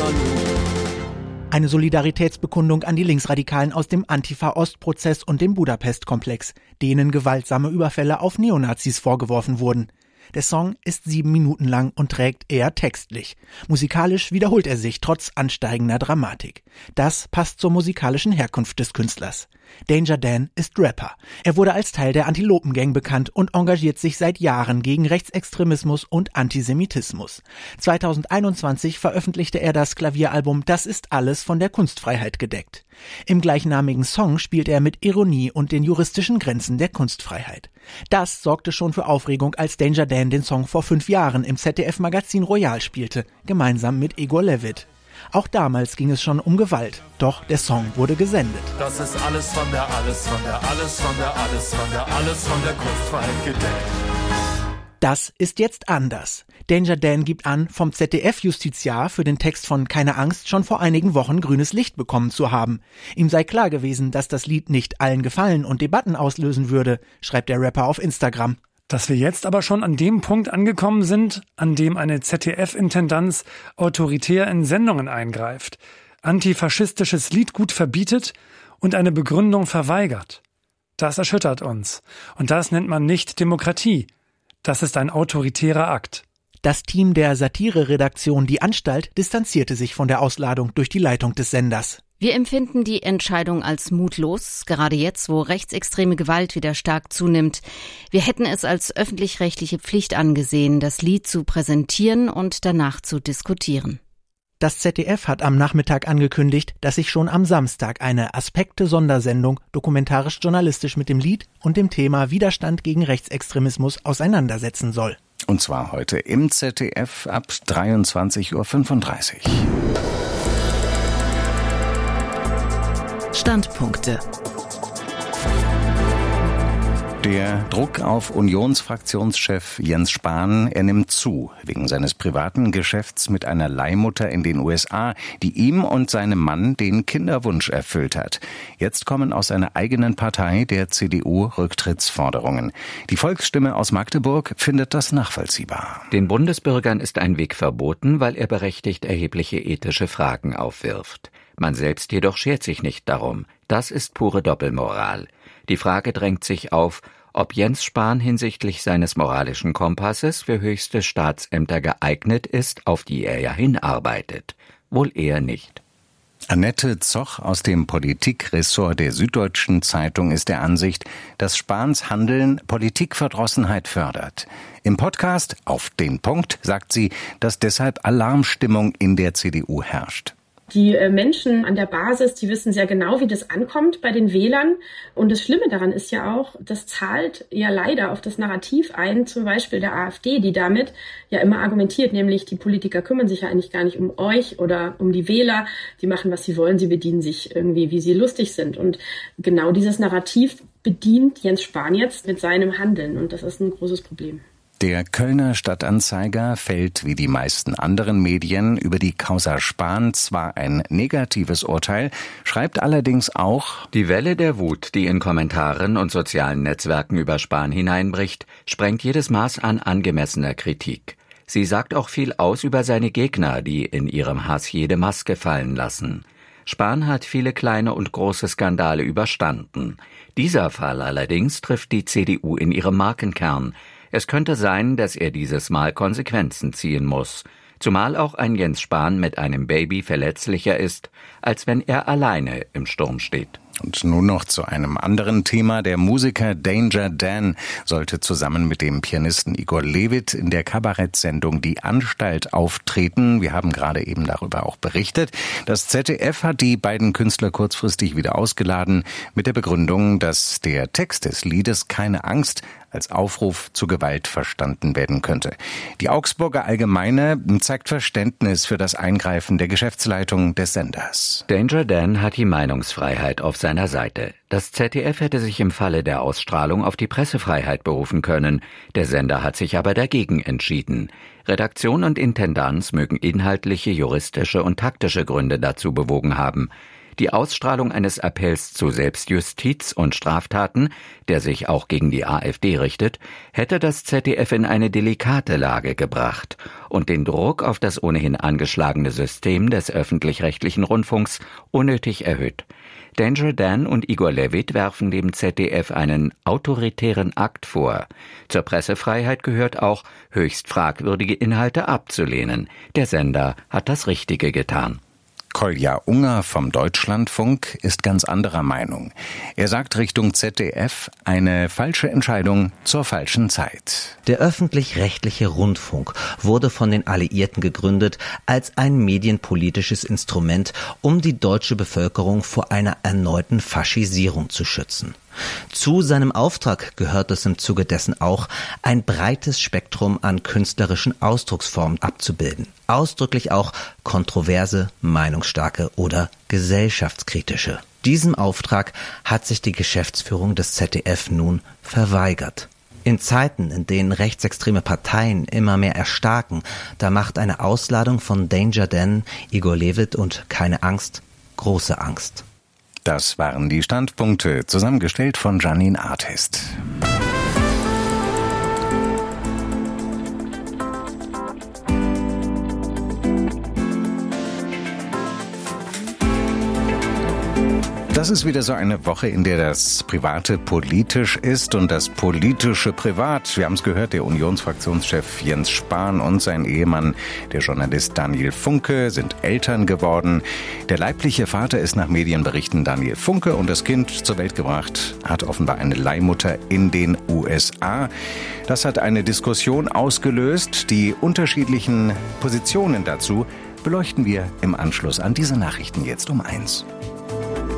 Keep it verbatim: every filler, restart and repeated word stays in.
Eine Solidaritätsbekundung an die Linksradikalen aus dem Antifa-Ost-Prozess und dem Budapest-Komplex, denen gewaltsame Überfälle auf Neonazis vorgeworfen wurden. Der Song ist sieben Minuten lang und trägt eher textlich. Musikalisch wiederholt er sich trotz ansteigender Dramatik. Das passt zur musikalischen Herkunft des Künstlers. Danger Dan ist Rapper. Er wurde als Teil der Antilopen-Gang bekannt und engagiert sich seit Jahren gegen Rechtsextremismus und Antisemitismus. zweitausendeinundzwanzig veröffentlichte er das Klavieralbum Das ist alles von der Kunstfreiheit gedeckt. Im gleichnamigen Song spielt er mit Ironie und den juristischen Grenzen der Kunstfreiheit. Das sorgte schon für Aufregung, als Danger Dan den Song vor fünf Jahren im Z D F-Magazin Royal spielte, gemeinsam mit Igor Levit. Auch damals ging es schon um Gewalt, doch der Song wurde gesendet. Das ist alles von der, alles von der, alles von der, alles von der, alles von der Kunstfreiheit gedeckt. Das ist jetzt anders. Danger Dan gibt an, vom Z D F-Justiziar für den Text von Keine Angst schon vor einigen Wochen grünes Licht bekommen zu haben. Ihm sei klar gewesen, dass das Lied nicht allen gefallen und Debatten auslösen würde, schreibt der Rapper auf Instagram. Dass wir jetzt aber schon an dem Punkt angekommen sind, an dem eine Z D F-Intendanz autoritär in Sendungen eingreift, antifaschistisches Liedgut verbietet und eine Begründung verweigert. Das erschüttert uns. Und das nennt man nicht Demokratie. Das ist ein autoritärer Akt. Das Team der Satire-Redaktion Die Anstalt distanzierte sich von der Ausladung durch die Leitung des Senders. Wir empfinden die Entscheidung als mutlos, gerade jetzt, wo rechtsextreme Gewalt wieder stark zunimmt. Wir hätten es als öffentlich-rechtliche Pflicht angesehen, das Lied zu präsentieren und danach zu diskutieren. Das Z D F hat am Nachmittag angekündigt, dass sich schon am Samstag eine Aspekte-Sondersendung dokumentarisch-journalistisch mit dem Lied und dem Thema Widerstand gegen Rechtsextremismus auseinandersetzen soll. Und zwar heute im Z D F ab dreiundzwanzig Uhr fünfunddreißig. Standpunkte. Der Druck auf Unionsfraktionschef Jens Spahn, er nimmt zu, wegen seines privaten Geschäfts mit einer Leihmutter in den U S A, die ihm und seinem Mann den Kinderwunsch erfüllt hat. Jetzt kommen aus seiner eigenen Partei, der C D U, Rücktrittsforderungen. Die Volksstimme aus Magdeburg findet das nachvollziehbar. Den Bundesbürgern ist ein Weg verboten, weil er berechtigt erhebliche ethische Fragen aufwirft. Man selbst jedoch schert sich nicht darum. Das ist pure Doppelmoral. Die Frage drängt sich auf, ob Jens Spahn hinsichtlich seines moralischen Kompasses für höchste Staatsämter geeignet ist, auf die er ja hinarbeitet. Wohl eher nicht. Annette Zoch aus dem Politikressort der Süddeutschen Zeitung ist der Ansicht, dass Spahns Handeln Politikverdrossenheit fördert. Im Podcast Auf den Punkt sagt sie, dass deshalb Alarmstimmung in der C D U herrscht. Die Menschen an der Basis, die wissen sehr genau, wie das ankommt bei den Wählern. Und das Schlimme daran ist ja auch, das zahlt ja leider auf das Narrativ ein, zum Beispiel der AfD, die damit ja immer argumentiert, nämlich die Politiker kümmern sich ja eigentlich gar nicht um euch oder um die Wähler. Die machen, was sie wollen, sie bedienen sich irgendwie, wie sie lustig sind. Und genau dieses Narrativ bedient Jens Spahn jetzt mit seinem Handeln. Und das ist ein großes Problem. Der Kölner Stadtanzeiger fällt wie die meisten anderen Medien über die Causa Spahn zwar ein negatives Urteil, schreibt allerdings auch: Die Welle der Wut, die in Kommentaren und sozialen Netzwerken über Spahn hineinbricht, sprengt jedes Maß an angemessener Kritik. Sie sagt auch viel aus über seine Gegner, die in ihrem Hass jede Maske fallen lassen. Spahn hat viele kleine und große Skandale überstanden. Dieser Fall allerdings trifft die C D U in ihrem Markenkern. Es könnte sein, dass er dieses Mal Konsequenzen ziehen muss, zumal auch ein Jens Spahn mit einem Baby verletzlicher ist, als wenn er alleine im Sturm steht. Und nun noch zu einem anderen Thema. Der Musiker Danger Dan sollte zusammen mit dem Pianisten Igor Levit in der Kabarettsendung Die Anstalt auftreten. Wir haben gerade eben darüber auch berichtet. Das Z D F hat die beiden Künstler kurzfristig wieder ausgeladen mit der Begründung, dass der Text des Liedes Keine Angst als Aufruf zu Gewalt verstanden werden könnte. Die Augsburger Allgemeine zeigt Verständnis für das Eingreifen der Geschäftsleitung des Senders. Danger Dan hat die Meinungsfreiheit auf seiner Seite. Das Z D F hätte sich im Falle der Ausstrahlung auf die Pressefreiheit berufen können. Der Sender hat sich aber dagegen entschieden. Redaktion und Intendanz mögen inhaltliche, juristische und taktische Gründe dazu bewogen haben. Die Ausstrahlung eines Appells zu Selbstjustiz und Straftaten, der sich auch gegen die AfD richtet, hätte das Z D F in eine delikate Lage gebracht und den Druck auf das ohnehin angeschlagene System des öffentlich-rechtlichen Rundfunks unnötig erhöht. Danger Dan und Igor Levit werfen dem Z D F einen autoritären Akt vor. Zur Pressefreiheit gehört auch, höchst fragwürdige Inhalte abzulehnen. Der Sender hat das Richtige getan. Kolja Unger vom Deutschlandfunk ist ganz anderer Meinung. Er sagt Richtung Z D F, eine falsche Entscheidung zur falschen Zeit. Der öffentlich-rechtliche Rundfunk wurde von den Alliierten gegründet als ein medienpolitisches Instrument, um die deutsche Bevölkerung vor einer erneuten Faschisierung zu schützen. Zu seinem Auftrag gehört es im Zuge dessen auch, ein breites Spektrum an künstlerischen Ausdrucksformen abzubilden. Ausdrücklich auch kontroverse, meinungsstarke oder gesellschaftskritische. Diesem Auftrag hat sich die Geschäftsführung des Z D F nun verweigert. In Zeiten, in denen rechtsextreme Parteien immer mehr erstarken, da macht eine Ausladung von Danger Dan, Igor Levit und Keine Angst große Angst. Das waren die Standpunkte, zusammengestellt von Janine Artest. Das ist wieder so eine Woche, in der das Private politisch ist und das Politische privat. Wir haben es gehört, der Unionsfraktionschef Jens Spahn und sein Ehemann, der Journalist Daniel Funke, sind Eltern geworden. Der leibliche Vater ist nach Medienberichten Daniel Funke und das Kind zur Welt gebracht hat offenbar eine Leihmutter in den U S A. Das hat eine Diskussion ausgelöst. Die unterschiedlichen Positionen dazu beleuchten wir im Anschluss an diese Nachrichten jetzt um eins.